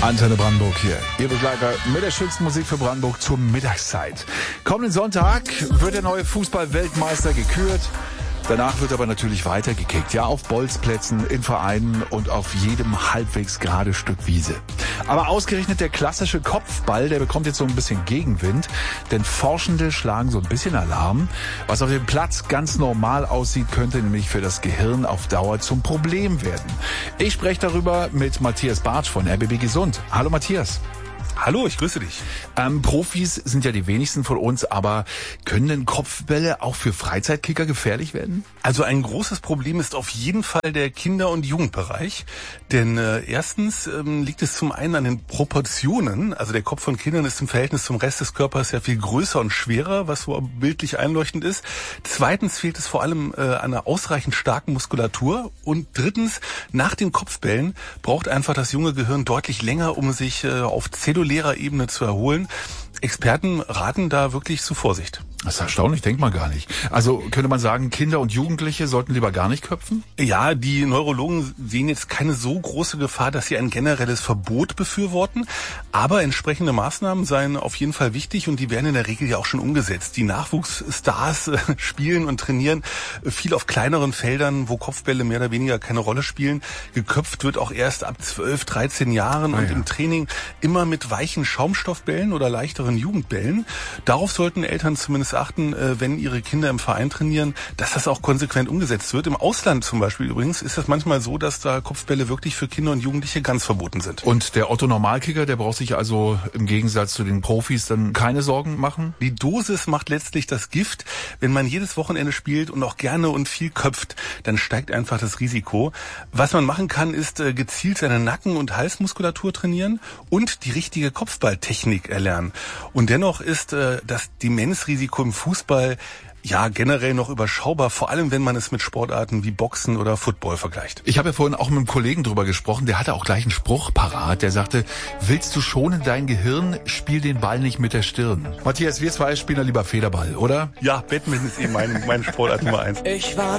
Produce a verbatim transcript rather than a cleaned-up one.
Antenne Brandenburg hier. Ihr Begleiter mit der schönsten Musik für Brandenburg zur Mittagszeit. Kommenden Sonntag wird der neue Fußball-Weltmeister gekürt. Danach wird aber natürlich weitergekickt. Ja, auf Bolzplätzen, in Vereinen und auf jedem halbwegs gerade Stück Wiese. Aber ausgerechnet der klassische Kopfball, der bekommt jetzt so ein bisschen Gegenwind. Denn Forschende schlagen so ein bisschen Alarm. Was auf dem Platz ganz normal aussieht, könnte nämlich für das Gehirn auf Dauer zum Problem werden. Ich spreche darüber mit Matthias Bartsch von R B B Gesund. Hallo Matthias. Hallo, ich grüße dich. Ähm, Profis sind ja die wenigsten von uns, aber können denn Kopfbälle auch für Freizeitkicker gefährlich werden? Also ein großes Problem ist auf jeden Fall der Kinder- und Jugendbereich. Denn äh, erstens ähm, liegt es zum einen an den Proportionen. Also der Kopf von Kindern ist im Verhältnis zum Rest des Körpers ja viel größer und schwerer, was so bildlich einleuchtend ist. Zweitens fehlt es vor allem äh, an einer ausreichend starken Muskulatur. Und drittens, nach den Kopfbällen braucht einfach das junge Gehirn deutlich länger, um sich äh, auf zellulärer Ebene zu erholen. Experten raten da wirklich zu Vorsicht. Das ist erstaunlich, denkt man gar nicht. Also könnte man sagen, Kinder und Jugendliche sollten lieber gar nicht köpfen? Ja, die Neurologen sehen jetzt keine so große Gefahr, dass sie ein generelles Verbot befürworten. Aber entsprechende Maßnahmen seien auf jeden Fall wichtig und die werden in der Regel ja auch schon umgesetzt. Die Nachwuchsstars äh, spielen und trainieren viel auf kleineren Feldern, wo Kopfbälle mehr oder weniger keine Rolle spielen. Geköpft wird auch erst ab zwölf, dreizehn Jahren ah, und ja. im Training immer mit weichen Schaumstoffbällen oder leichteren Jugendbällen. Darauf sollten Eltern zumindest achten, wenn ihre Kinder im Verein trainieren, dass das auch konsequent umgesetzt wird. Im Ausland zum Beispiel übrigens ist es manchmal so, dass da Kopfbälle wirklich für Kinder und Jugendliche ganz verboten sind. Und der Otto-Normalkicker, der braucht sich also im Gegensatz zu den Profis dann keine Sorgen machen? Die Dosis macht letztlich das Gift. Wenn man jedes Wochenende spielt und auch gerne und viel köpft, dann steigt einfach das Risiko. Was man machen kann, ist gezielt seine Nacken- und Halsmuskulatur trainieren und die richtige Kopfballtechnik erlernen. Und dennoch ist das Demenzrisiko im Fußball ja generell noch überschaubar, vor allem wenn man es mit Sportarten wie Boxen oder Football vergleicht. Ich habe ja vorhin auch mit einem Kollegen drüber gesprochen, der hatte auch gleich einen Spruch parat, der sagte, willst du schonen dein Gehirn, spiel den Ball nicht mit der Stirn. Matthias, wir zwei spielen ja lieber Federball, oder? Ja, Badminton ist eben mein, mein Sportart Nummer eins. Ich war